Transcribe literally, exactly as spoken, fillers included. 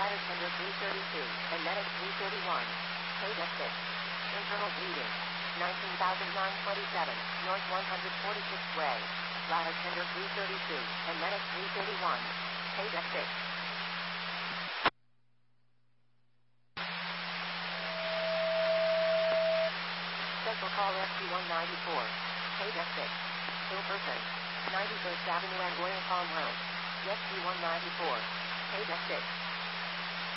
Ladder tender three thirty-two, and medic three thirty-one. Page F six. Internal bleeding. nineteen thousand nine hundred twenty-seven, North one hundred forty-sixth Way. Ladder tender three thirty-two, and medic three thirty-one. Page F six. Central call S P one ninety-four. Page F six. Ill person. ninety-first Avenue and Royal Palm Road. S P one ninety-four. Page F six.